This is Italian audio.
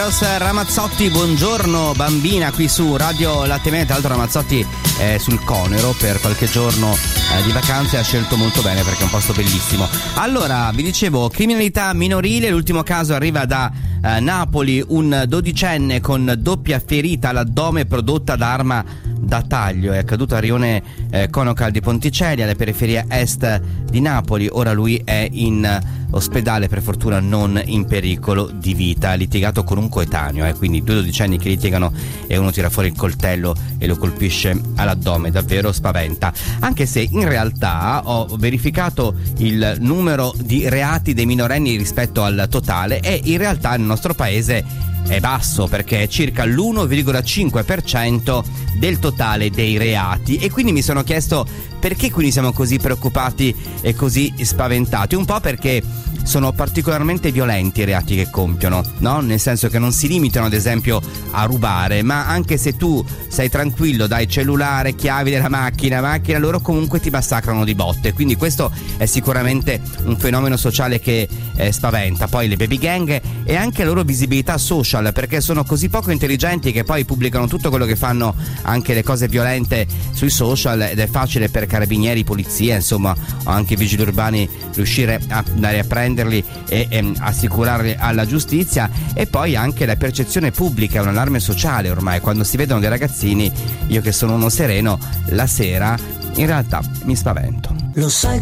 Eros Ramazzotti, buongiorno bambina, qui su Radio Latte Mia. Tra l'altro Ramazzotti è sul Conero per qualche giorno di vacanze, ha scelto molto bene perché è un posto bellissimo. Allora, vi dicevo, criminalità minorile, l'ultimo caso arriva da Napoli, un dodicenne con doppia ferita all'addome prodotta da arma da taglio, è accaduto a Rione Conocal di Ponticelli, alla periferia est di Napoli. Ora lui è in ospedale, per fortuna non in pericolo di vita. Ha litigato con un coetaneo, quindi due dodicenni che litigano e uno tira fuori il coltello e lo colpisce all'addome, davvero spaventa. Anche se in realtà ho verificato il numero di reati dei minorenni rispetto al totale e in realtà nel nostro paese è basso, perché è circa l'1,5% del totale dei reati, e quindi mi sono chiesto perché quindi siamo così preoccupati e così spaventati. Un po' perché sono particolarmente violenti i reati che compiono, no? Nel senso che non si limitano ad esempio a rubare, ma anche se tu sei tranquillo, dai cellulare, chiavi della macchina, loro comunque ti massacrano di botte. Quindi questo è sicuramente un fenomeno sociale che spaventa. Poi le baby gang e anche la loro visibilità social, perché sono così poco intelligenti che poi pubblicano tutto quello che fanno, anche le cose violente sui social, ed è facile per carabinieri, polizia, insomma, o anche vigili urbani riuscire a andare a prenderli e assicurarli alla giustizia. E poi anche la percezione pubblica è un allarme sociale ormai. Quando si vedono dei ragazzini, io che sono uno sereno, la sera in realtà mi spavento. Lo sai